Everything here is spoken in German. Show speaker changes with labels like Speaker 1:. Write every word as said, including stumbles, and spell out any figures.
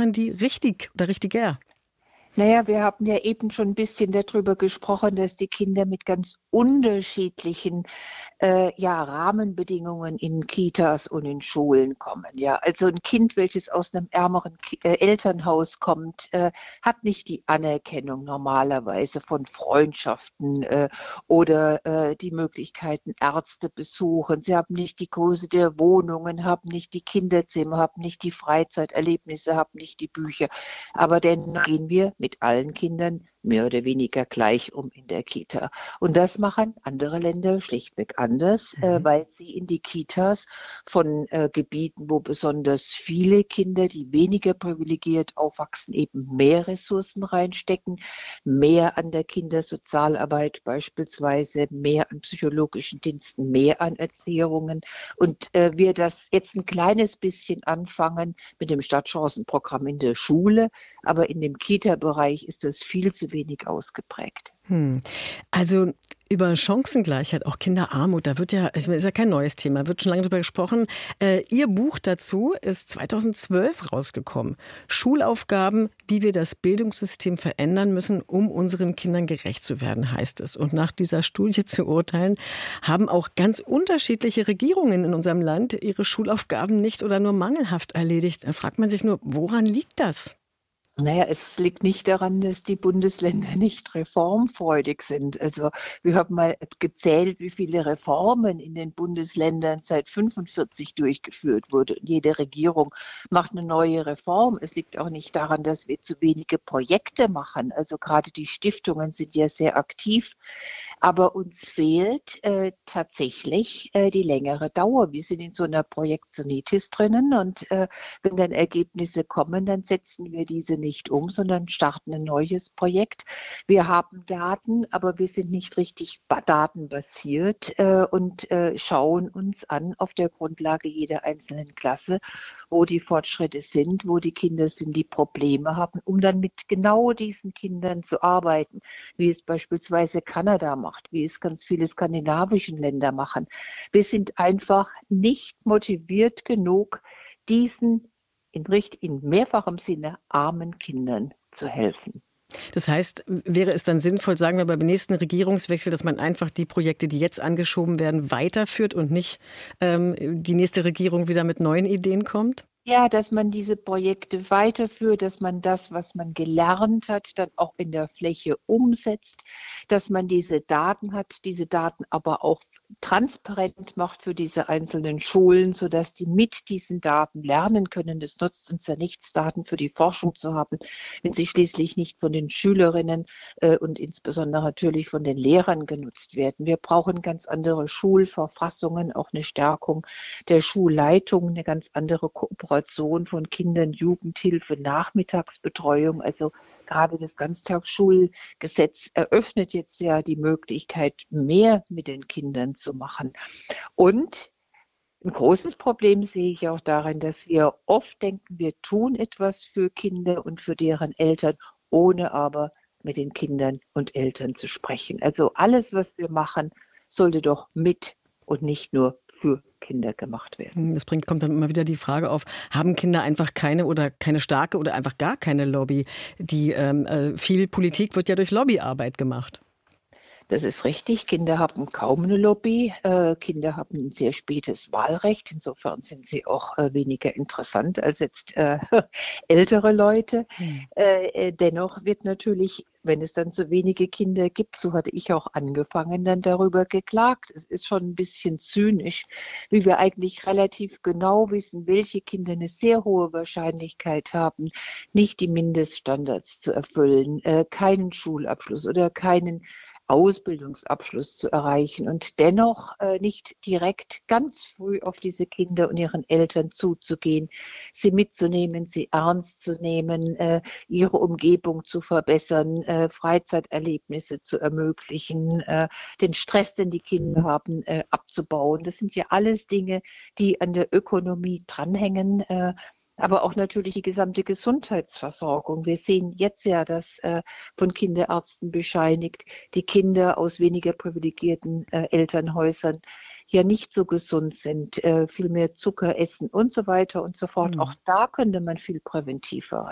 Speaker 1: machen die richtig oder richtiger?
Speaker 2: Naja, wir haben ja eben schon ein bisschen darüber gesprochen, dass die Kinder mit ganz unterschiedlichen äh, ja, Rahmenbedingungen in Kitas und in Schulen kommen. Ja, also ein Kind, welches aus einem ärmeren Ki äh, Elternhaus kommt, äh, hat nicht die Anerkennung normalerweise von Freundschaften äh, oder äh, die Möglichkeiten, Ärzte besuchen. Sie haben nicht die Größe der Wohnungen, haben nicht die Kinderzimmer, haben nicht die Freizeiterlebnisse, haben nicht die Bücher. Aber dennoch gehen wir mit allen Kindern mehr oder weniger gleich um in der Kita. Und das machen andere Länder schlichtweg anders, äh,
Speaker 1: Mhm.
Speaker 2: weil sie in die Kitas von äh, Gebieten, wo besonders viele Kinder, die weniger privilegiert aufwachsen, eben mehr Ressourcen reinstecken, mehr an der Kindersozialarbeit beispielsweise, mehr an psychologischen Diensten, mehr an Erziehungen. Und äh, wir das jetzt ein kleines bisschen anfangen mit dem Stadtchancenprogramm in der Schule, aber in dem Kita-Bereich ist das viel zu wenig ausgeprägt.
Speaker 1: Hm. Also über Chancengleichheit, auch Kinderarmut, da wird ja, es ist ja kein neues Thema, wird schon lange drüber gesprochen. Äh, Ihr Buch dazu ist zweitausendzwölf rausgekommen. Schulaufgaben, wie wir das Bildungssystem verändern müssen, um unseren Kindern gerecht zu werden, heißt es. Und nach dieser Studie zu urteilen, haben auch ganz unterschiedliche Regierungen in unserem Land ihre Schulaufgaben nicht oder nur mangelhaft erledigt. Da fragt man sich nur, woran liegt das?
Speaker 2: Naja, es liegt nicht daran, dass die Bundesländer nicht reformfreudig sind. Also wir haben mal gezählt, wie viele Reformen in den Bundesländern seit fünfundvierzig durchgeführt wurde. Und jede Regierung macht eine neue Reform. Es liegt auch nicht daran, dass wir zu wenige Projekte machen. Also gerade die Stiftungen sind ja sehr aktiv. Aber uns fehlt äh, tatsächlich äh, die längere Dauer. Wir sind in so einer Projektionitis drinnen und äh, wenn dann Ergebnisse kommen, dann setzen wir diese nicht um, sondern starten ein neues Projekt. Wir haben Daten, aber wir sind nicht richtig ba- datenbasiert äh, und äh, schauen uns an auf der Grundlage jeder einzelnen Klasse, wo die Fortschritte sind, wo die Kinder sind, die Probleme haben, um dann mit genau diesen Kindern zu arbeiten, wie es beispielsweise Kanada macht, wie es ganz viele skandinavische Länder machen. Wir sind einfach nicht motiviert genug, diesen in, richt- in mehrfachem Sinne armen Kindern zu helfen.
Speaker 1: Das heißt, wäre es dann sinnvoll, sagen wir beim nächsten Regierungswechsel, dass man einfach die Projekte, die jetzt angeschoben werden, weiterführt und nicht ähm, die nächste Regierung wieder mit neuen Ideen kommt?
Speaker 2: Ja, dass man diese Projekte weiterführt, dass man das, was man gelernt hat, dann auch in der Fläche umsetzt, dass man diese Daten hat, diese Daten aber auch transparent macht für diese einzelnen Schulen, sodass die mit diesen Daten lernen können. Es nutzt uns ja nichts, Daten für die Forschung zu haben, wenn sie schließlich nicht von den Schülerinnen äh, und insbesondere natürlich von den Lehrern genutzt werden. Wir brauchen ganz andere Schulverfassungen, auch eine Stärkung der Schulleitung, eine ganz andere Kooperation von Kindern, Jugendhilfe, Nachmittagsbetreuung. Also gerade das Ganztagsschulgesetz eröffnet jetzt ja die Möglichkeit, mehr mit den Kindern zu machen. Und ein großes Problem sehe ich auch darin, dass wir oft denken, wir tun etwas für Kinder und für deren Eltern, ohne aber mit den Kindern und Eltern zu sprechen. Also alles, was wir machen, sollte doch mit und nicht nur für Kinder gemacht werden.
Speaker 1: Das bringt, kommt dann immer wieder die Frage auf, haben Kinder einfach keine oder keine starke oder einfach gar keine Lobby? Die ähm, äh, viel Politik wird ja durch Lobbyarbeit gemacht.
Speaker 2: Das ist richtig. Kinder haben kaum eine Lobby. Äh, Kinder haben ein sehr spätes Wahlrecht. Insofern sind sie auch äh, weniger interessant als jetzt äh, ältere Leute.
Speaker 1: Hm.
Speaker 2: Äh, äh, dennoch wird natürlich, wenn es dann so wenige Kinder gibt, so hatte ich auch angefangen, dann darüber geklagt. Es ist schon ein bisschen zynisch, wie wir eigentlich relativ genau wissen, welche Kinder eine sehr hohe Wahrscheinlichkeit haben, nicht die Mindeststandards zu erfüllen, äh, keinen Schulabschluss oder keinen Ausbildungsabschluss zu erreichen und dennoch äh, nicht direkt ganz früh auf diese Kinder und ihren Eltern zuzugehen, sie mitzunehmen, sie ernst zu nehmen, äh, ihre Umgebung zu verbessern, äh, Freizeiterlebnisse zu ermöglichen, äh, den Stress, den die Kinder haben, äh, abzubauen. Das sind ja alles Dinge, die an der Ökonomie dranhängen. Äh, aber auch natürlich die gesamte Gesundheitsversorgung. Wir sehen jetzt ja, dass äh, von Kinderärzten bescheinigt, die Kinder aus weniger privilegierten äh, Elternhäusern ja nicht so gesund sind, äh, viel mehr Zucker essen und so weiter und so fort. Auch
Speaker 1: Hm.
Speaker 2: da könnte man viel präventiv erreichen.